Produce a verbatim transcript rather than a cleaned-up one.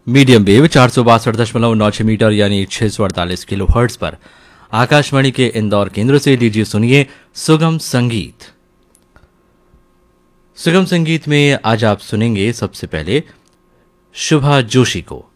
Medium wave चार सौ बासठ दशमलव नौ छह मीटर यानी छह सौ अड़तालीस किलो हर्ट्ज पर आकाशवाणी के इंदौर केंद्र से लीजिए सुनिए सुगम संगीत। सुगम संगीत में आज आप सुनेंगे सबसे पहले शुभा जोशी को।